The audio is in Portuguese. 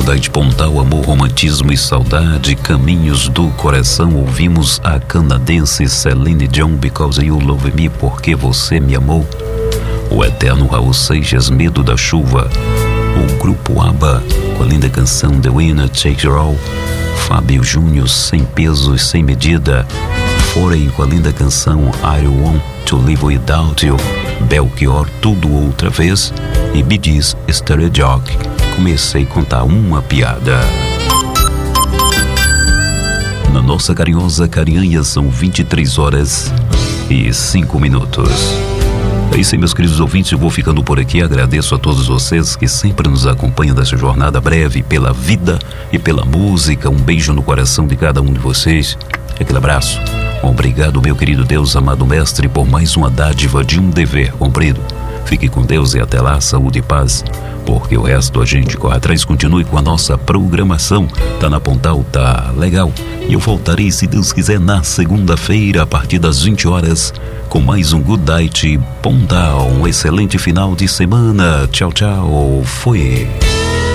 Night Pontal, amor, romantismo e saudade, caminhos do coração. Ouvimos a canadense Celine Dion, Because You Love Me, porque você me amou. O eterno Raul Seixas, Medo da Chuva. O grupo ABBA, com a linda canção The Winner Takes It All. Fábio Júnior, Sem Peso e Sem Medida. Forem, com a linda canção I Want to Live Without You. Belchior, Tudo Outra Vez. E Bee Gees, Stereo Jock. Comecei a contar uma piada. Na nossa carinhosa Carinhanha são 23 horas e 5 minutos. É isso aí, meus queridos ouvintes, eu vou ficando por aqui. Agradeço a todos vocês que sempre nos acompanham nessa jornada breve pela vida e pela música. Um beijo no coração de cada um de vocês. Aquele abraço. Obrigado, meu querido Deus, amado Mestre, por mais uma dádiva de um dever cumprido. Fique com Deus e até lá, saúde e paz, porque o resto a gente corre atrás. Continue com a nossa programação. Tá na Pontal, tá legal. E eu voltarei, se Deus quiser, na segunda-feira, a partir das 20 horas, com mais um Good Night Pontal. Um excelente final de semana. Tchau, tchau. Fui.